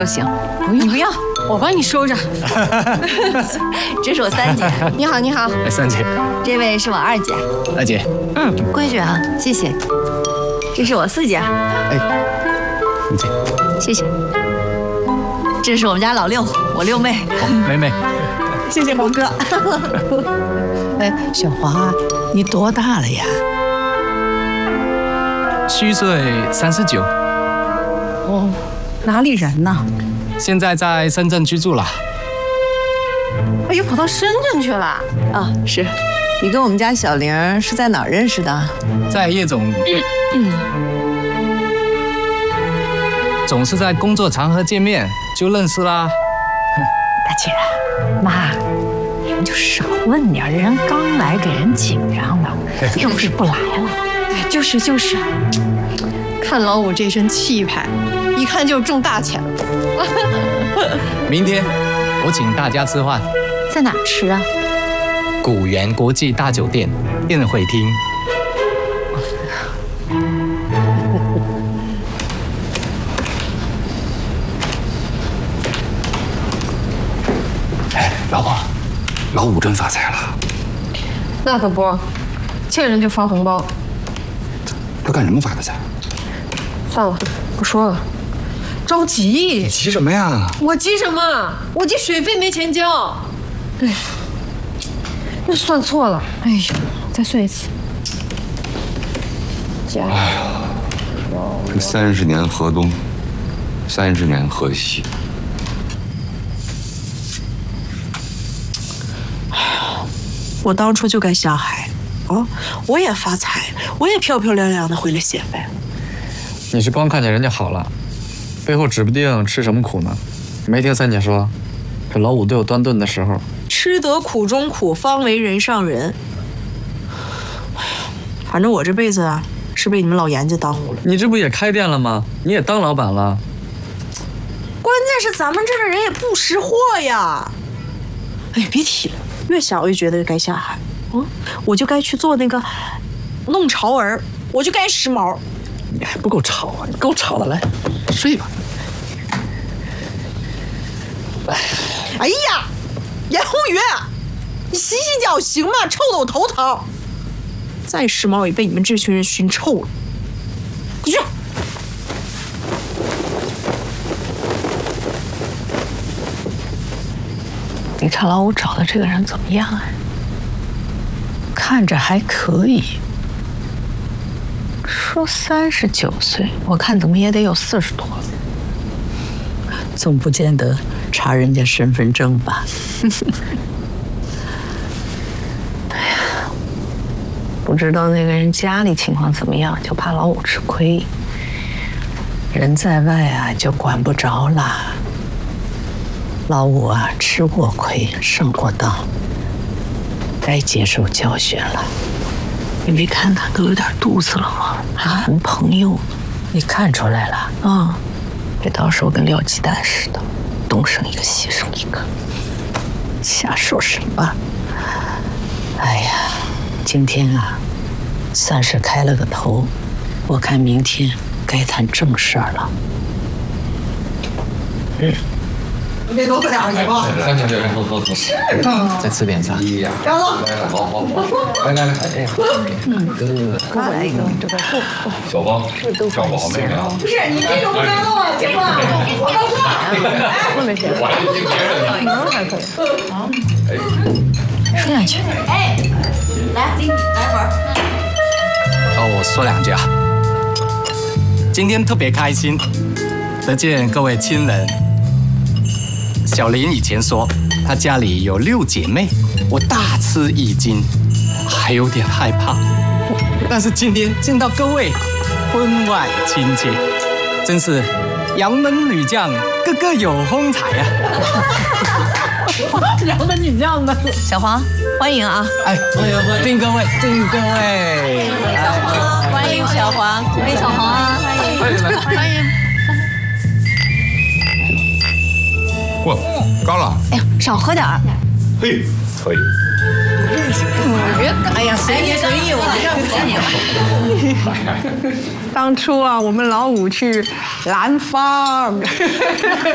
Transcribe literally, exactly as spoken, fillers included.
就行。你不要，我帮你收着。 这是我三姐。 你好，你好。 哎，三姐。 这位是我二姐。 二姐。 嗯，规矩啊，谢谢。这是我四姐。 哎，五姐。 谢谢。这是我们家老六，我六妹。 妹妹。 谢谢黄哥。 哎，小华，你多大了呀？ 虚岁三十九。 哦，哪里人呢？ 现在在深圳居住了。 哎呦，跑到深圳去了啊！是，你跟我们家小玲是在哪儿认识的？ 在叶总。嗯。总是在工作场合见面就认识啦。 大姐，妈，你们就少问点，人刚来给人紧张的，又不是不来了。 哎，就是就是，看老五这身气派，一看就是挣大钱了。 明天我请大家吃饭， 在哪儿吃啊？ 古源国际大酒店宴会厅。 哎，老婆，老五真发财了。 那可不，见人就发红包。 他干什么发的财？ 算了，不说了。着急。 你急什么呀？ 我急什么？我急水费没钱交。哎，又算错了。哎呦，再算一次。加。哎呦，这三十年河东，三十年河西。 我当初就该下海，啊，我也发财，我也漂漂亮亮的回了县呗。 你是光看见人家好了，背后指不定吃什么苦呢。没听三姐说，这老五都有端顿的时候。 吃得苦中苦，方为人上人。反正我这辈子啊，是被你们老严家耽误了。 你这不也开店了吗？你也当老板了。 关键是咱们这儿的人也不识货呀。哎，别提了。越想我就觉得该下海，嗯，我就该去做那个弄潮儿，我就该时髦。 你还不够潮啊！你够潮了，来睡吧。 哎呀，严宏宇，你洗洗脚行吗？臭得我头疼。再时髦也被你们这群人熏臭了。滚去！ 你看老五找的这个人怎么样啊？看着还可以，说三十九岁，我看怎么也得有四十多了。 总不见得查人家身份证吧？ 哎呀，不知道那个人家里情况怎么样，就怕老五吃亏。人在外啊，就管不着了。老五啊，吃过亏，上过当，该接受教训了。你没看他都有点肚子了吗？还哄朋友， 你看出来了啊、嗯？这到时候跟撂鸡蛋似的，东生一个西生一个，瞎说什么？哎呀，今天啊，算是开了个头，我看明天该谈正事儿了。嗯。 你别多喝点儿行吗？ 行行行，喝喝喝。是啊。再吃点啥？ 张总。 好好好。来来来，哎， 嗯，过来一个，这边过。 小芳，照顾好妹妹啊。 不是你这个不该弄啊，行吗？我告诉你， 后面谁？ 我还听别人的。 能还可以。好。哎。说两句。 哎，来，经理来会儿。 哦，我说两句啊。今天特别开心，得见各位亲人。小林以前说她家里有六姐妹，我大吃一惊，还有点害怕。但是今天见到各位婚外亲戚，真是杨门女将个个有风采啊！ 杨门女将的小黄，欢迎啊！ 哎，欢迎欢迎各位，欢迎各位！ 欢迎小黄，欢迎小黄啊！欢迎欢迎。 哇，高了！ 哎呀，少喝点儿。 嘿，可以。 哎呀，随意随意，我们让随意。当初啊，我们老五去南方。